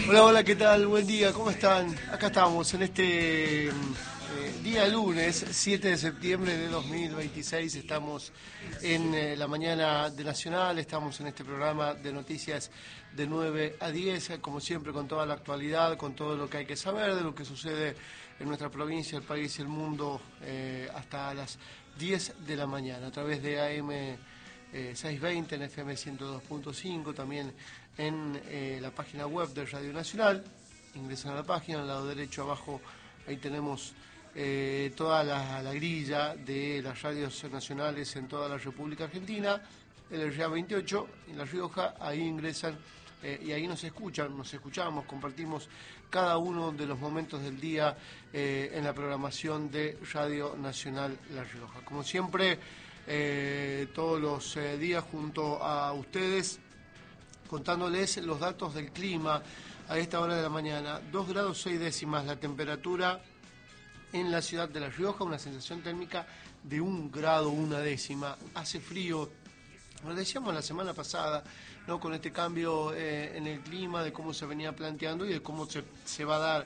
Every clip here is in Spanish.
Hola, hola, ¿qué tal? Buen día, ¿cómo están? Acá estamos en este día lunes, 7 de septiembre de 2026. Estamos en la mañana de Nacional, estamos en este programa de noticias de 9 a 10, como siempre con toda la actualidad, con todo lo que hay que saber de lo que sucede en nuestra provincia, el país y el mundo, hasta las 10 de la mañana, a través de AM 620 en FM 102.5, también en la página web de Radio Nacional. Ingresan a la página, al lado derecho abajo, ahí tenemos toda la grilla de las radios nacionales en toda la República Argentina, el RA 28 en La Rioja, ahí ingresan y ahí nos escuchan, nos escuchamos, compartimos cada uno de los momentos del día en la programación de Radio Nacional La Rioja. Como siempre, todos los días junto a ustedes, contándoles los datos del clima a esta hora de la mañana. 2 grados 6 décimas la temperatura en la ciudad de La Rioja, una sensación térmica de 1 grado 1 décima. Hace frío, lo decíamos la semana pasada, ¿no? Con este cambio en el clima, de cómo se venía planteando y de cómo se va a dar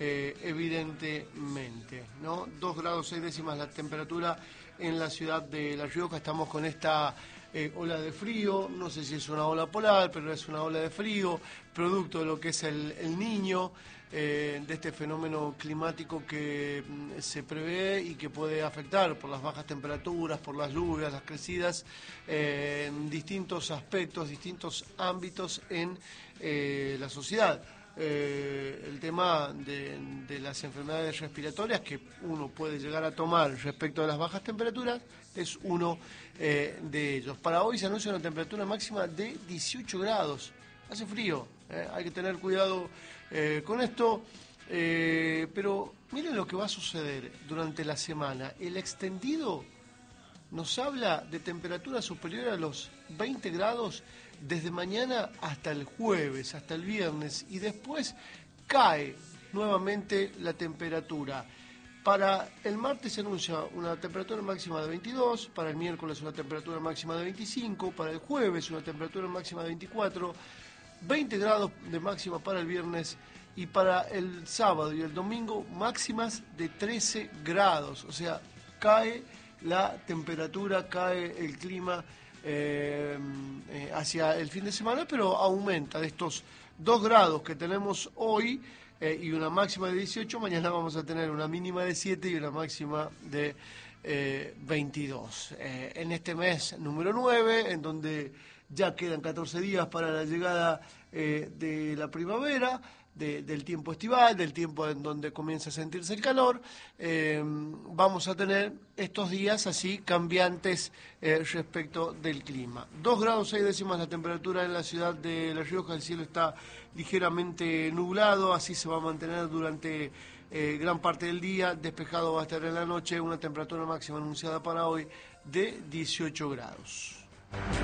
evidentemente, ¿no? 2 grados 6 décimas la temperatura en la ciudad de La Rioja. Estamos con esta ola de frío, no sé si es una ola polar, pero es una ola de frío, producto de lo que es el Niño, de este fenómeno climático que se prevé y que puede afectar por las bajas temperaturas, por las lluvias, las crecidas, en distintos aspectos, distintos ámbitos en la sociedad. El tema de las enfermedades respiratorias que uno puede llegar a tomar respecto a las bajas temperaturas es uno de ellos. Para hoy se anuncia una temperatura máxima de 18 grados. Hace frío, hay que tener cuidado con esto, pero miren lo que va a suceder durante la semana. El extendido nos habla de temperaturas superiores a los 20 grados desde mañana hasta el jueves, hasta el viernes, y después cae nuevamente la temperatura. Para el martes se anuncia una temperatura máxima de 22, para el miércoles una temperatura máxima de 25, para el jueves una temperatura máxima de 24, 20 grados de máxima para el viernes, y para el sábado y el domingo máximas de 13 grados, o sea, cae la temperatura, cae el clima hacia el fin de semana, pero aumenta de estos 2 grados que tenemos hoy y una máxima de 18, mañana vamos a tener una mínima de 7 y una máxima de 22. En este mes número 9, en donde ya quedan 14 días para la llegada de la primavera, del tiempo estival, del tiempo en donde comienza a sentirse el calor, vamos a tener estos días así cambiantes respecto del clima. 2 grados 6 décimas la temperatura en la ciudad de La Rioja, el cielo está ligeramente nublado, así se va a mantener durante gran parte del día, despejado va a estar en la noche, una temperatura máxima anunciada para hoy de 18 grados.